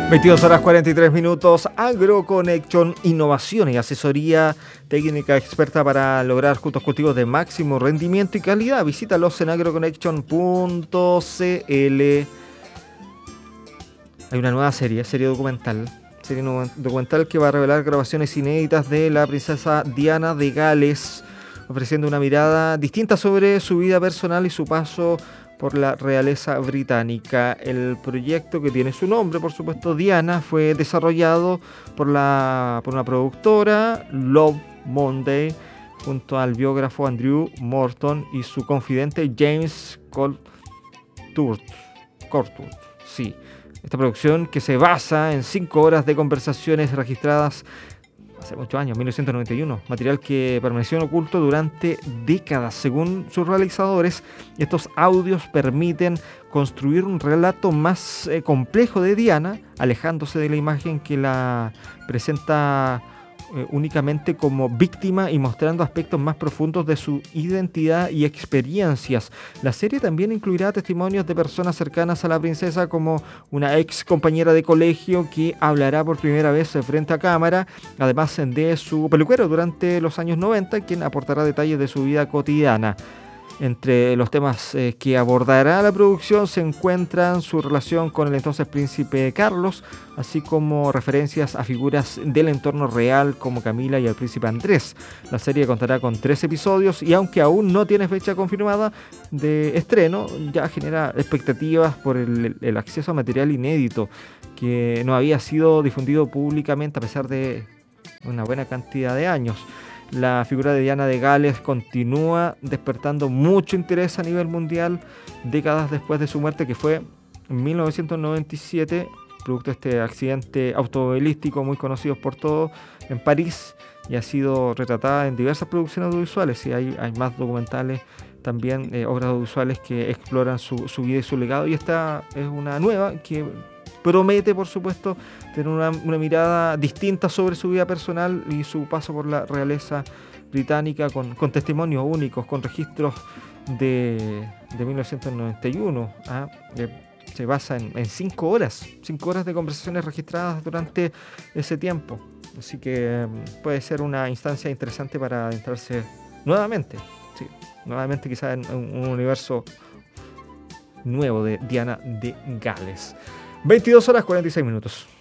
22 horas 43 minutos. AgroConnection, innovación y asesoría técnica experta para lograr justos cultivos de máximo rendimiento y calidad. Visítalos en agroconnection.cl. Hay una nueva serie documental que va a revelar grabaciones inéditas de la princesa Diana de Gales, ofreciendo una mirada distinta sobre su vida personal y su paso por la realeza británica. El proyecto, que tiene su nombre, por supuesto, Diana, fue desarrollado por una productora, Love Monday, junto al biógrafo Andrew Morton y su confidente James Courtwood. Sí. Esta producción, que se basa en 5 horas de conversaciones registradas hace muchos años, 1991, material que permaneció oculto durante décadas. Según sus realizadores, estos audios permiten construir un relato más complejo de Diana, alejándose de la imagen que la presenta únicamente como víctima y mostrando aspectos más profundos de su identidad y experiencias. La serie también incluirá testimonios de personas cercanas a la princesa, como una ex compañera de colegio que hablará por primera vez frente a cámara, además de su peluquero durante los años 90, quien aportará detalles de su vida cotidiana. Entre los temas que abordará la producción se encuentran su relación con el entonces príncipe Carlos, así como referencias a figuras del entorno real como Camila y el príncipe Andrés. La serie contará con 3 episodios y, aunque aún no tiene fecha confirmada de estreno, ya genera expectativas por el acceso a material inédito que no había sido difundido públicamente a pesar de una buena cantidad de años. La figura de Diana de Gales continúa despertando mucho interés a nivel mundial décadas después de su muerte, que fue en 1997, producto de este accidente automovilístico muy conocido por todos en París, y ha sido retratada en diversas producciones audiovisuales. Y hay más documentales también, obras audiovisuales que exploran su vida y su legado, y esta es una nueva que promete, por supuesto, tener una mirada distinta sobre su vida personal y su paso por la realeza británica, con testimonios únicos, con registros de 1991. Se basa en 5 horas de conversaciones registradas durante ese tiempo. Así que puede ser una instancia interesante para adentrarse nuevamente quizás en un universo nuevo de Diana de Gales. 22 horas 46 minutos.